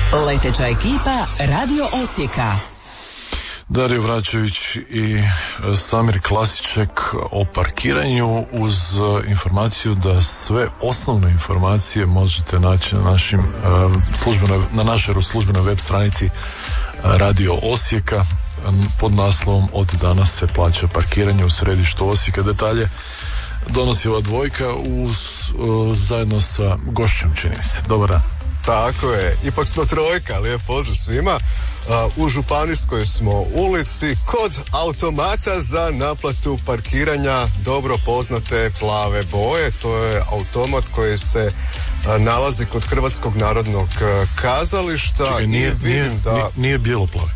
Leteća ekipa Radio Osijeka. Dario Vračević i Samir Klasiček o parkiranju uz informaciju da sve osnovne informacije možete naći na na našoj službenoj web stranici Radio Osijeka pod naslovom Od danas se plaća parkiranje u središtu Osijeka. Detalje donosi ova dvojka zajedno sa gošćom, čini se. Dobar dan. Tako je, ipak smo trojka, lijep pozdrav svima. U Županijskoj smo ulici kod automata za naplatu parkiranja dobro poznate plave boje. To je automat koji se nalazi kod Hrvatskog narodnog kazališta. Čekaj, nije bijelo-plavi.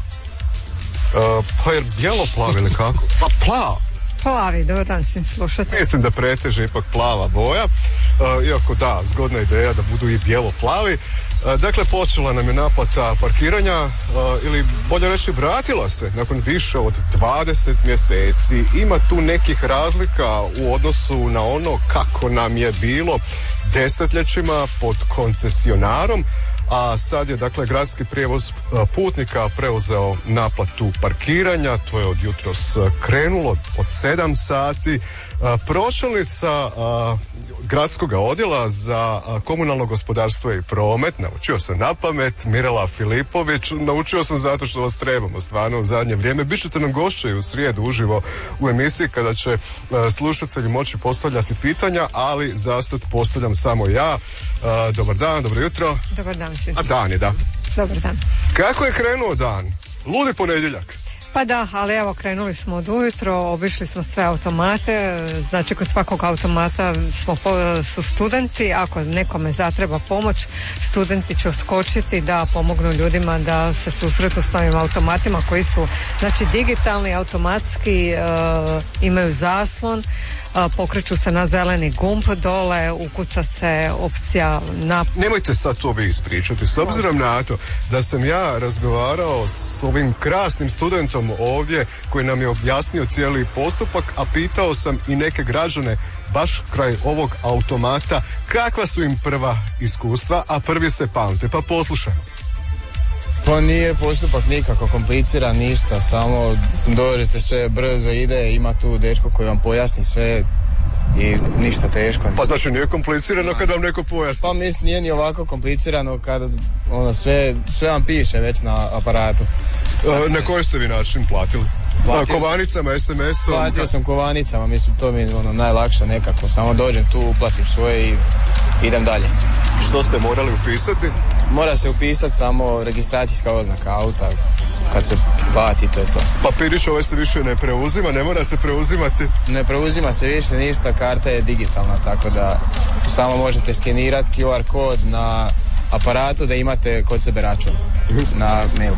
Pa je bijelo-plavi ili kako? Pa plavi, dobar dan svim slušati. Mislim da preteže ipak plava boja, iako da, zgodna ideja da budu i bijelo-plavi. Dakle, počela nam je naplata parkiranja, ili bolje reći vratila se nakon više od 20 mjeseci. Ima tu nekih razlika u odnosu na ono kako nam je bilo desetljećima pod koncesionarom, a sad je dakle gradski prijevoz putnika preuzeo naplatu parkiranja. To je od jutros krenulo od 7 sati. Pročelnica gradskog odjela za komunalno gospodarstvo i promet, naučio sam na pamet, Mirela Filipović, naučio sam zato što vas trebamo stvarno u zadnje vrijeme. Bićete nam gošće i u srijedu uživo u emisiji kada će slušatelji moći postavljati pitanja, ali za sad postavljam samo ja. Dobar dan, dobro jutro. Dobar dan svim. A dan je, da. Dobar dan. Kako je krenuo dan? Ludi ponedjeljak. Pa da, ali evo krenuli smo od ujutro, obišli smo sve automate, znači kod svakog automata su studenti, ako nekome zatreba pomoć, studenti će uskočiti da pomognu ljudima da se susretnu s novim automatima koji su znači digitalni, automatski, imaju zaslon, pokreću se na zeleni gumb dole, ukuca se opcija na... Nemojte sad to vi ispričati, s obzirom na to da sam ja razgovarao s ovim krasnim studentom ovdje koji nam je objasnio cijeli postupak, a pitao sam i neke građane baš kraj ovog automata kakva su im prva iskustva, a prvi se pamte, pa poslušajmo. Pa nije postupak nikako kompliciran, ništa, samo dođete, sve brzo ide, ima tu dečko koji vam pojasni sve i ništa teško. Pa znači nije komplicirano kad vam neko pojasni? Pa mislim nije ni ovako komplicirano kad sve vam piše već na aparatu. Na koji ste vi način platili? Kovanicama, SMS-om? Platio sam kovanicama, mislim to mi je najlakše nekako, samo dođem tu, uplatim svoje i idem dalje. Što ste morali upisati? Mora se upisati samo registracijska oznaka auta, kad se plati, to je to. Papirić ovaj se više ne preuzima, ne mora se preuzimati? Ne preuzima se više ništa, karta je digitalna, tako da samo možete skenirati QR kod na aparatu da imate kod sebe račun na mail.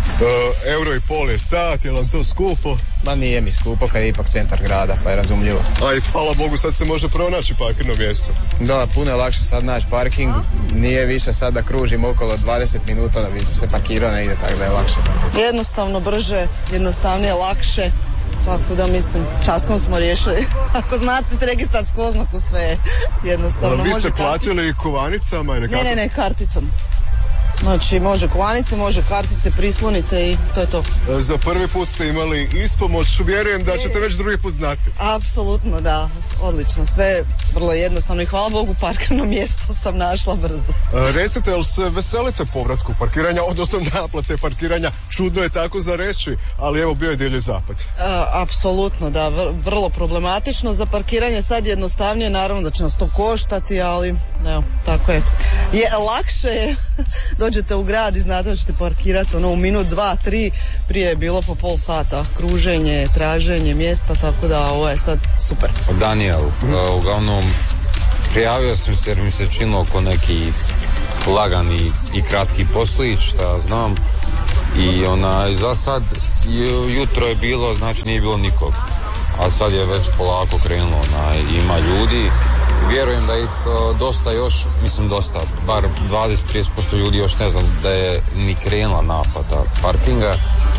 €1,5 je sat, je li vam to skupo? Ma nije mi skupo kad je ipak centar grada, pa je razumljivo. Aj, hvala Bogu, sad se može pronaći parkirno mjesto. Da, puno je lakše sad naći parking, nije više sad da kružim okolo 20 minuta da bi se parkirao negdje, tako da je lakše. Jednostavno, brže, jednostavnije, lakše. Tako da mislim, časkom smo riješili. Ako znate registarsku oznaku, sve je jednostavno. Vi ste platili kovanicama ili kako? Ne, karticom. Znači, može kovanice, može kartice, prislonite i to je to. Za prvi put ste imali ispomoć, vjerujem da ćete već drugi put znati. Apsolutno, da, odlično, sve vrlo jednostavno i hvala Bogu parkirno mjesto sam našla brzo. Recite, jel se veselite povratku parkiranja, odnosno naplate parkiranja? Čudno je tako za reći, ali evo bio je Divlji zapad. Apsolutno, da, vrlo problematično za parkiranje, sad jednostavnije, naravno da će nas to koštati, ali evo, tako je. Lakše je, dođete u grad i znate da ćete parkirati u minut, 2, 3, prije je bilo po pol sata, kruženje, traženje mjesta, tako da ovo je sad super. Daniel, uglavnom prijavio sam se jer mi se činilo oko neki lagani i kratki poslić, šta znam, i za sad jutro je bilo, znači nije bilo nikog, a sad je već polako krenulo, ima ljudi. Vjerujem da ih dosta još, bar 20-30% ljudi još ne znam da je ni krenula naplata parkinga,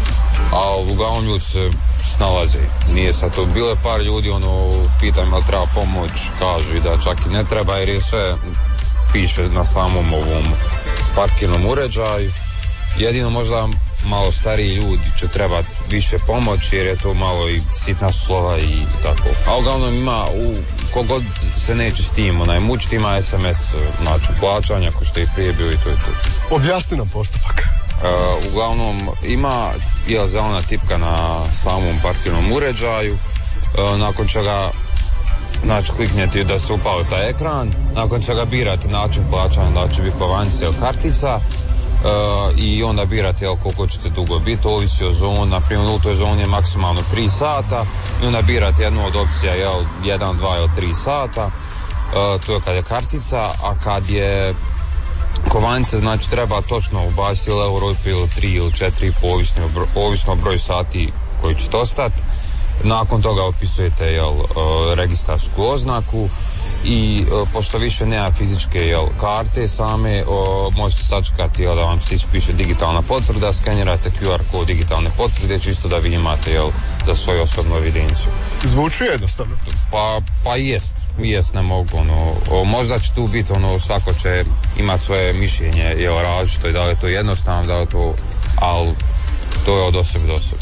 a uglavnom ljudi se snalaze. Nije sad to, bilo je par ljudi, pitam da treba pomoć, kažu i da čak i ne treba jer je sve piše na samom ovom parkirnom uređaju jedino možda malo stariji ljudi će trebati više pomoći jer je to malo i sitna slova i tako. A uglavnom ima, kogod se neće s tim mučiti, ima SMS način plaćanja ko što je prije bio i to je to. Objasni nam postupak. Uglavnom ima zelena tipka na samom parkirnom uređaju, nakon čega kliknete da se upali taj ekran, nakon čega birate način plaćanja, da će biti kovanjica ili kartica, i onda birate koliko ćete dugo biti, ovisi o zoni, na primjer u toj zoni je maksimalno 3 sata i onda birate jednu od opcija 1, 2 ili 3 sata, to je kad je kartica, a kad je kovanice, znači treba točno ubaciti ili euro ili 3 ili 4, ovisno o broju sati koji ćete ostati. Nakon toga opisujete registarsku oznaku i pošto više nema fizičke karte same, možete sačekati da vam se ispiše digitalna potvrda, skenirate QR kod digitalne potvrde čisto da vi imate za svoju osobnu evidenciju. Zvuči jednostavno. Pa jest, ne mogu, možda će tu biti, svako će imati svoje mišljenje, različito i da li je to jednostavno, da li je to, ali to je od osobe do osobe.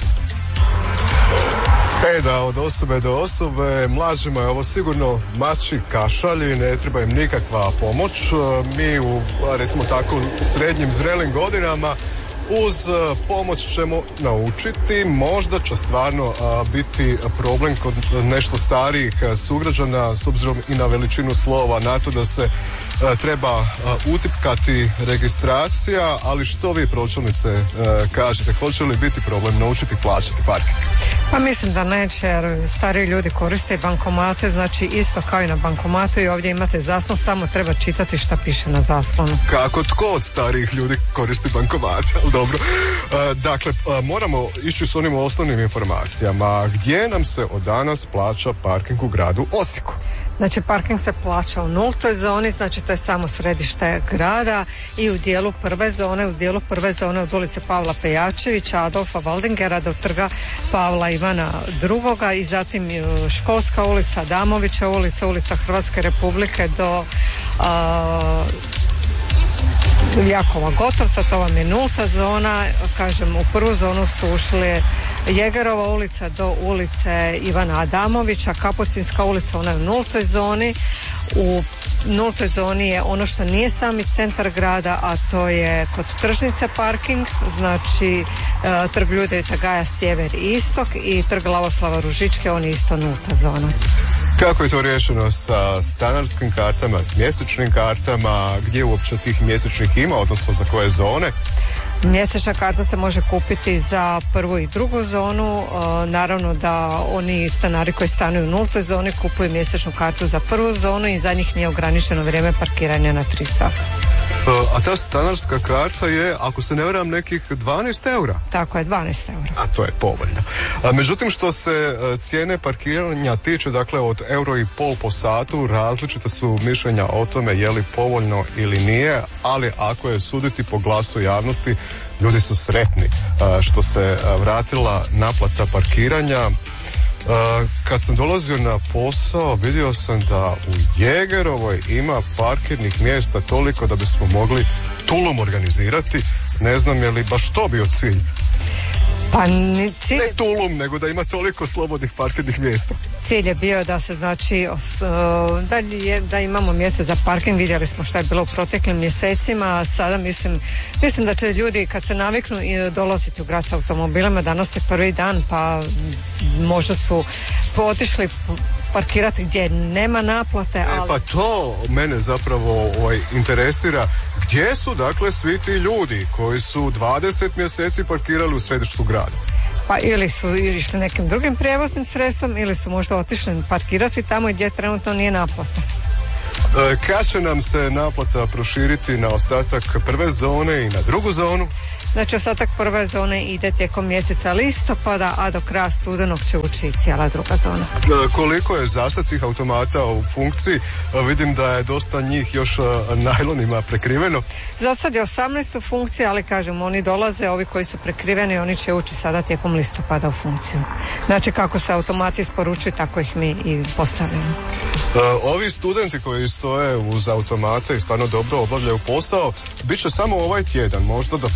Da, od osobe do osobe, mlađima je ovo sigurno mači kašalji, ne treba im nikakva pomoć. Mi u, recimo tako, srednjim zrelim godinama uz pomoć ćemo naučiti, možda će stvarno biti problem kod nešto starijih sugrađana s obzirom i na veličinu slova, na to da se treba utipkati registracija, ali što vi pročelnice kažete, hoće li biti problem naučiti plaćati parking? Pa mislim da neće, jer stariji ljudi koriste bankomate, znači isto kao i na bankomatu i ovdje imate zaslon, samo treba čitati šta piše na zaslonu. Kako tko od starijih ljudi koristi bankomate? Dobro. Dakle, moramo ići s onim osnovnim informacijama. Gdje nam se od danas plaća parking u gradu Osijeku? Znači parking se plaća u 0. zoni, znači to je samo središte grada i u dijelu prve zone od ulice Pavla Pejačevića, Adolfa Valdingera do trga Pavla Ivana II. I zatim Školska ulica, Adamovića ulica Hrvatske Republike do Jakova Gotovca, to vam je 0. zona, kažem u prvu zonu su ušli Jegerova ulica do ulice Ivana Adamovića, Kapucinska ulica, ona je u 0. zoni. U 0. zoni je ono što nije sami centar grada, a to je kod tržnice parking, znači trg Ljudevita Gaja sjever i istok i trg Lavoslava Ružičke, on je isto 0. zona. Kako je to riješeno sa stanarskim kartama, s mjesečnim kartama, gdje uopće tih mjesečnih ima, odnosno za koje zone? Mjesečna karta se može kupiti za prvu i drugu zonu, naravno da oni stanari koji stanuju u 0. zoni kupuju mjesečnu kartu za prvu zonu i za njih nije ograničeno vrijeme parkiranja na 3 sata. A ta stanarska karta je, ako se ne varam, nekih 12 eura. Tako je, 12 eura. A to je povoljno. Međutim, što se cijene parkiranja tiče, dakle od €1,50 po satu, različita su mišljenja o tome je li povoljno ili nije, ali ako je suditi po glasu javnosti, ljudi su sretni što se vratila naplata parkiranja. Kad sam dolazio na posao, vidio sam da u Jegerovoj ima parkirnih mjesta toliko da bismo mogli tulum organizirati. Ne znam je li baš to bio cilj. Pa ne tulum, nego da ima toliko slobodnih parkirnih mjesta. Cilj je bio da se znači da imamo mjesta za parking. Vidjeli smo šta je bilo u proteklim mjesecima, a sada mislim da će ljudi kad se naviknu i dolaziti u grad s automobilima. Danas je prvi dan, pa možda su otišli parkirati gdje nema naplate, ali... Pa to mene zapravo interesira. Gdje su dakle svi ti ljudi koji su 20 mjeseci parkirali u središtu grada? Pa ili su išli nekim drugim prijevoznim sredstvom ili su možda otišli parkirati tamo gdje trenutno nije naplata. Kad će nam se naplata proširiti na ostatak prve zone i na drugu zonu? Znači ostatak prve zone ide tijekom mjeseca listopada, a do kraja studenog će ući cijela druga zona. Koliko je zasad tih automata u funkciji? Vidim da je dosta njih još najlonima prekriveno. Zasad je 18 u funkciji, ali kažem, oni dolaze, ovi koji su prekriveni, oni će ući sada tijekom listopada u funkciju. Znači kako se automati isporučuju, tako ih mi i postavljamo. Ovi studenti koji stoje uz automate i stvarno dobro obavljaju posao, bit će samo ovaj tjedan, možda da produžite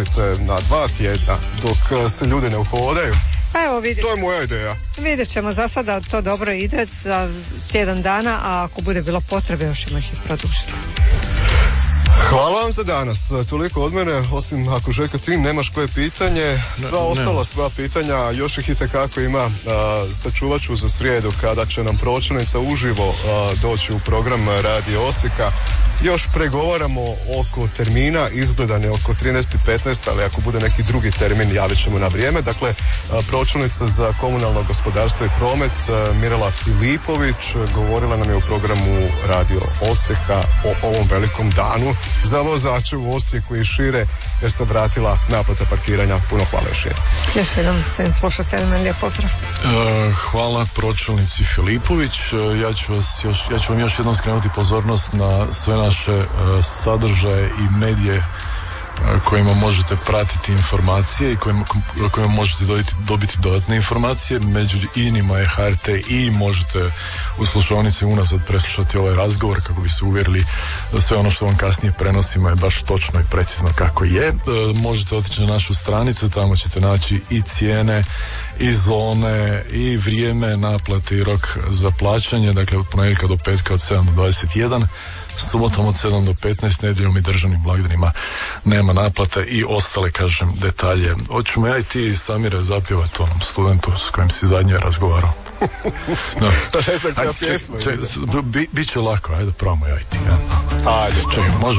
produžite na 2 tjedna dok se ljudi ne uhodaju. Pa evo To je moja ideja. Vidjet ćemo, za sada to dobro ide za tjedan dana, a ako bude bilo potrebe još ćemo ih i produžiti. Hvala vam za danas. Toliko od mene, osim ako Željko ti nemaš koje pitanje, ostala sva pitanja, još ih itekako ima. Sačuvat ću za srijedu kada će nam pročelnica uživo doći u program Radio Osijeka. Još pregovaramo oko termina, izgledan je oko 13:15, ali ako bude neki drugi termin javit ćemo na vrijeme. Dakle, pročelnica za komunalno gospodarstvo i promet Mirela Filipović govorila nam je u programu Radio Osijeka o ovom velikom danu za vozače u Osijeku i šire, jer se vratila naplata parkiranja. Puno hvala još jednom. Još jednom svim slušateljima lijep pozdrav. Hvala pročelnici Filipović. Ja ću vam još jednom skrenuti pozornost na sve naše sadržaje i medije kojima možete pratiti informacije i kojima možete dobiti dodatne informacije. Među inima je HRT i možete u slušalici unazad preslušati ovaj razgovor kako bi se uvjerili da sve ono što vam kasnije prenosimo je baš točno i precizno kako je. Možete otići na našu stranicu, tamo ćete naći i cijene i zone i vrijeme naplate i rok za plaćanje, dakle od ponedjeljka do petka od 7 do 21, subotom od 7 do 15, nedjeljom i državnim blagdanima nema naplate i ostale, kažem, detalje. Hoćemo ja i ti, Samire, zapjevati onom studentu s kojim si zadnje razgovarao. No. Ne znam koja pjesma. Bit će lako, ajde probamo ja i ti. Ja. Ajde. Čekaj, može?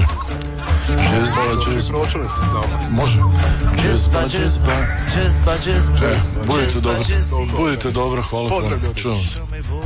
Može. Budite dobro, hvala. Čujemo se.